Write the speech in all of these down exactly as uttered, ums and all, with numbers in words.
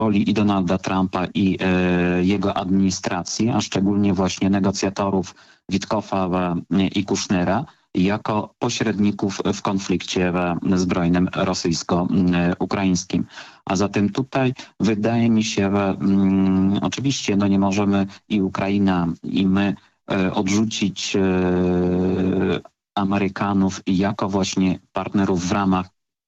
woli i Donalda Trumpa i e, jego administracji, a szczególnie właśnie negocjatorów Witkowa i Kushnera, jako pośredników w konflikcie zbrojnym rosyjsko-ukraińskim. A zatem tutaj wydaje mi się, że um, oczywiście no nie możemy i Ukraina, i my e, odrzucić e, Amerykanów jako właśnie partnerów w ramach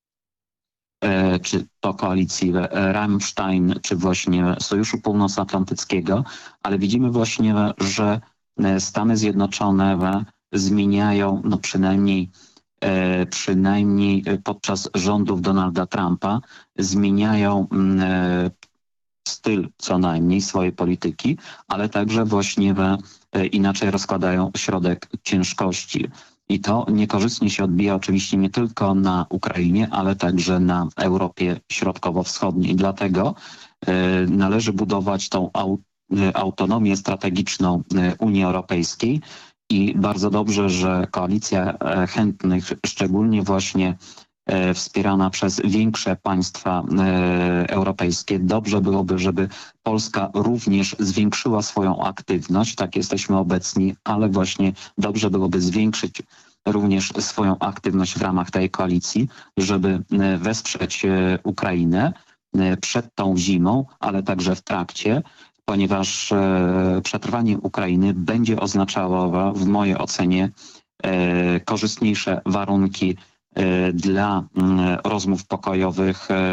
e, czy to koalicji Rammstein, czy właśnie Sojuszu Północnoatlantyckiego, ale widzimy właśnie, że Stany Zjednoczone zmieniają, no przynajmniej, e, przynajmniej podczas rządów Donalda Trumpa, zmieniają e, styl co najmniej swojej polityki, ale także właśnie e, inaczej rozkładają środek ciężkości. I to niekorzystnie się odbija oczywiście nie tylko na Ukrainie, ale także na Europie Środkowo-Wschodniej. Dlatego e, należy budować tą au, autonomię strategiczną Unii Europejskiej. I bardzo dobrze, że koalicja chętnych, szczególnie właśnie e, wspierana przez większe państwa e, europejskie, dobrze byłoby, żeby Polska również zwiększyła swoją aktywność, tak jesteśmy obecni, ale właśnie dobrze byłoby zwiększyć również swoją aktywność w ramach tej koalicji, żeby wesprzeć Ukrainę przed tą zimą, ale także w trakcie, ponieważ e, przetrwanie Ukrainy będzie oznaczało w mojej ocenie e, korzystniejsze warunki e, dla m, rozmów pokojowych e,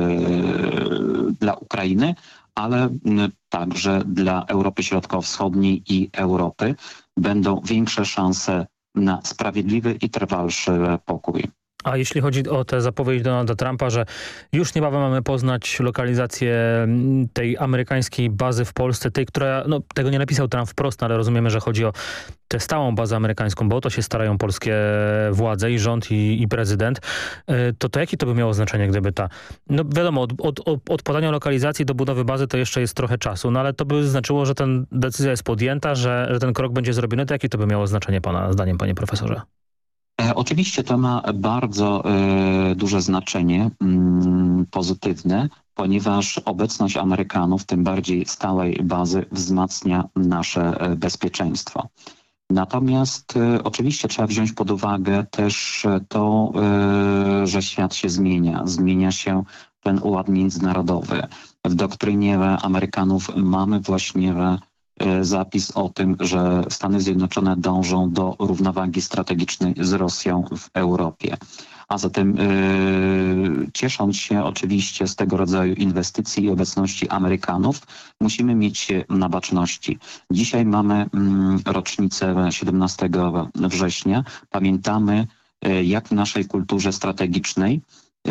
dla Ukrainy, ale m, także dla Europy Środkowo-Wschodniej i Europy. Będą większe szanse na sprawiedliwy i trwalszy pokój. A jeśli chodzi o tę zapowiedź Donalda Trumpa, że już niebawem mamy poznać lokalizację tej amerykańskiej bazy w Polsce, tej, która, no tego nie napisał Trump wprost, ale rozumiemy, że chodzi o tę stałą bazę amerykańską, bo o to się starają polskie władze i rząd i, i prezydent, to to jakie to by miało znaczenie, gdyby ta, no wiadomo, od, od, od podania lokalizacji do budowy bazy to jeszcze jest trochę czasu, no ale to by znaczyło, że ten decyzja jest podjęta, że, że ten krok będzie zrobiony, to jakie to by miało znaczenie pana zdaniem, panie profesorze? Oczywiście to ma bardzo e, duże znaczenie mm, pozytywne, ponieważ obecność Amerykanów, tym bardziej stałej bazy, wzmacnia nasze e, bezpieczeństwo. Natomiast e, oczywiście trzeba wziąć pod uwagę też to, e, że świat się zmienia. Zmienia się ten ład międzynarodowy. W doktrynie Amerykanów mamy właśnie zapis o tym, że Stany Zjednoczone dążą do równowagi strategicznej z Rosją w Europie. A zatem yy, ciesząc się oczywiście z tego rodzaju inwestycji i obecności Amerykanów, musimy mieć się na baczności. Dzisiaj mamy mm, rocznicę siedemnastego września. Pamiętamy, yy, jak w naszej kulturze strategicznej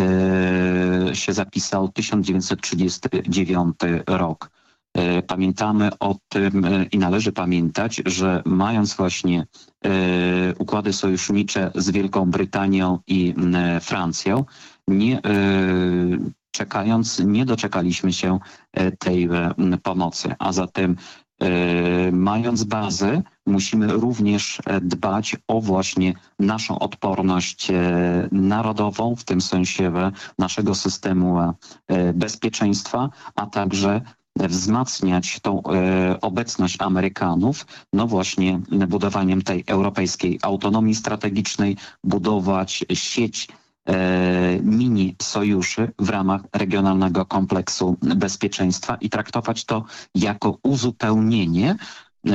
yy, się zapisał tysiąc dziewięćset trzydziesty dziewiąty rok. Pamiętamy o tym i należy pamiętać, że mając właśnie e, układy sojusznicze z Wielką Brytanią i e, Francją, nie, e, czekając, nie doczekaliśmy się tej e, pomocy. A zatem e, mając bazę, musimy również dbać o właśnie naszą odporność e, narodową, w tym sensie naszego systemu e, bezpieczeństwa, a także wzmacniać tą e, obecność Amerykanów, no właśnie budowaniem tej europejskiej autonomii strategicznej, budować sieć e, mini sojuszy w ramach regionalnego kompleksu bezpieczeństwa i traktować to jako uzupełnienie e,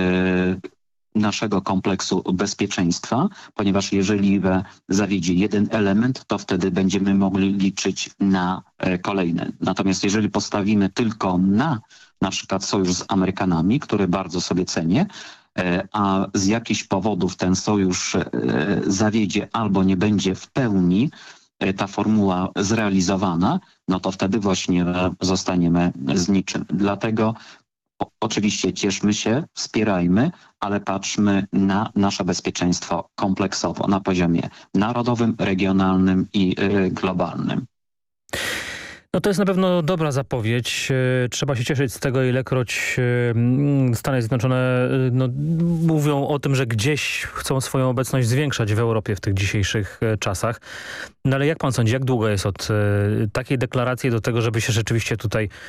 naszego kompleksu bezpieczeństwa, ponieważ jeżeli zawiedzie jeden element, to wtedy będziemy mogli liczyć na kolejne. Natomiast jeżeli postawimy tylko na na przykład sojusz z Amerykanami, który bardzo sobie cenię, a z jakichś powodów ten sojusz zawiedzie albo nie będzie w pełni ta formuła zrealizowana, no to wtedy właśnie zostaniemy z niczym. Dlatego oczywiście cieszmy się, wspierajmy, ale patrzmy na nasze bezpieczeństwo kompleksowo, na poziomie narodowym, regionalnym i globalnym. No to jest na pewno dobra zapowiedź. E, Trzeba się cieszyć z tego, ilekroć e, mm, Stany Zjednoczone e, no, mówią o tym, że gdzieś chcą swoją obecność zwiększać w Europie w tych dzisiejszych e, czasach. No ale jak pan sądzi, jak długo jest od e, takiej deklaracji do tego, żeby się rzeczywiście tutaj